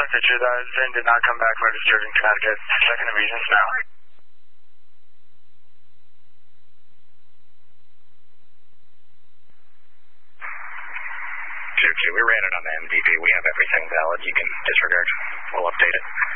message you that Vin did not come back registered in Connecticut. Checking the reasons now. 2-2, we ran it on the MVP. We have everything valid. You can disregard. We'll update it.